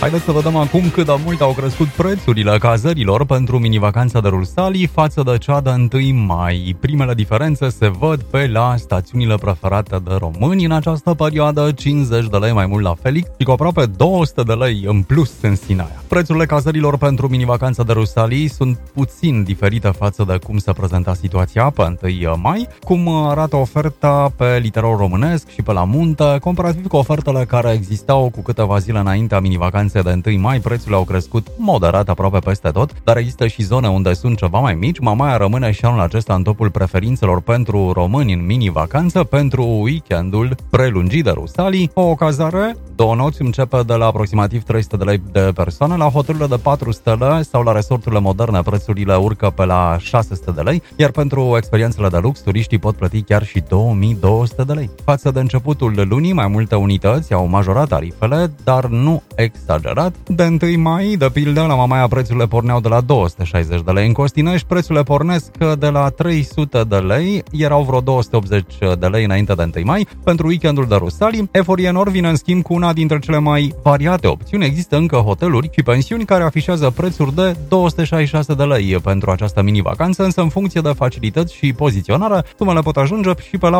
Haideți să vedem acum cât de mult au crescut prețurile cazărilor pentru minivacanța de Rusalii față de cea de 1 mai. Primele diferențe se văd pe la stațiunile preferate de români în această perioadă, 50 de lei mai mult la Felix și cu aproape 200 de lei în plus în Sinaia. Prețurile cazărilor pentru minivacanța de Rusalii sunt puțin diferite față de cum se prezenta situația pe 1 mai, cum arată oferta pe litoral românesc și pe la munte, comparativ cu ofertele care existau cu câteva zile înaintea minivacanței de 1 mai. Prețurile au crescut moderat aproape peste tot, dar există și zone unde sunt ceva mai mici. Mamaia rămâne și anul acesta în topul preferințelor pentru români în mini-vacanță pentru weekendul prelungit de Rusalii. O cazare, 2 nopți, începe de la aproximativ 300 de lei de persoană. La hotelurile de 4 stele sau la resorturile moderne prețurile urcă pe la 600 de lei, iar pentru experiențele de lux turiștii pot plăti chiar și 2200 de lei. Față de începutul lunii, mai multe unități au majorat tarifele, dar nu exagerat. De 1 mai, de pildă, la Mamaia prețurile porneau de la 260 de lei. În Costinești prețurile pornesc de la 300 de lei, erau vreo 280 de lei înainte de 1 mai. Pentru weekendul de Rusalii, Eforie Nord vine în schimb cu una dintre cele mai variate opțiuni. Există încă hoteluri și pensiuni care afișează prețuri de 266 de lei pentru această mini-vacanță, însă în funcție de facilități și poziționare, sumele pot ajunge și pe la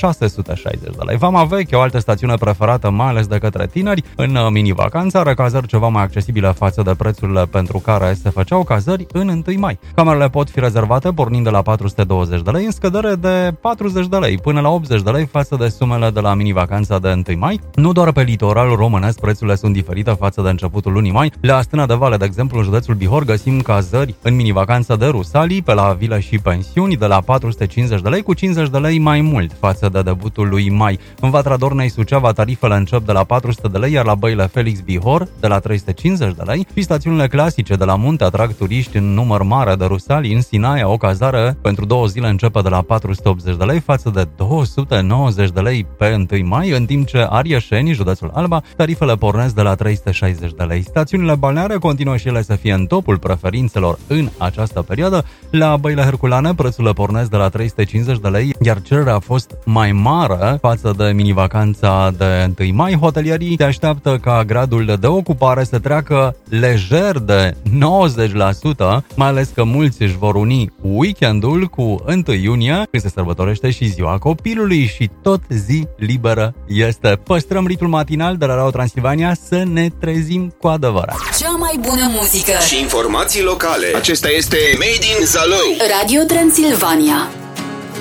1660 de lei. Vama Veche, o altă stațiune preferată mai ales de către tineri în mini-vacanță, are cazări ceva mai accesibile față de prețurile pentru care se făceau cazări în 1 mai. Camerele pot fi rezervate pornind de la 420 de lei în scădere de 40 de lei până la 80 de lei față de sumele de la mini-vacanța de 1 mai. Nu doar pe litoralul românesc prețurile sunt diferite față de începutul lunii mai. La Stâna de Vale, de exemplu, în județul Bihor, găsim cazări în mini-vacanța de Rusalii pe la vile și pensiuni de la 450 de lei cu 50 de lei mai mult față de debutul lui mai. În Vatra Dornei, Suceava, tarifele încep de la 400 de lei, iar la Băile Felix Bihor de la 350 de lei și stațiunile clasice de la munte atrag turiști în număr mare de Rusalii. În Sinaia, o cazare pentru 2 zile începe de la 480 de lei față de 290 de lei pe 1 mai, în timp ce Arieșeni, județul Alba, tarifele pornesc de la 360 de lei. Stațiunile balneare continuă și ele să fie în topul preferințelor în această perioadă. La Băile Herculane, prețurile pornesc de la 350 de lei, iar cererea a fost mai mare față de mini-vacanța de 1 mai. Hotelierii se așteaptă ca gradul de ocupare să treacă lejer de 90%, mai ales că mulți își vor uni weekendul cu 1 iunie, când se sărbătorește și ziua copilului și tot zi liberă este. Păstrăm ritmul matinal de la Radio Transilvania să ne trezim cu adevărat. Cea mai bună muzică și informații locale. Acesta este Made in Zalău. Radio Transilvania.